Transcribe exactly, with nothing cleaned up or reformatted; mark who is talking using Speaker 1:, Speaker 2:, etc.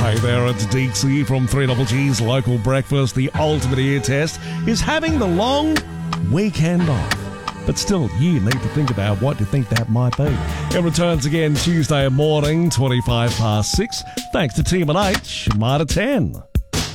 Speaker 1: Hey there, it's Deeksy from three Double G's Local Breakfast. The ultimate ear test is having the long weekend off. But still, you need to think about what you think that might be. It returns again Tuesday morning, twenty-five past six. Thanks to Team and H, Mitre ten.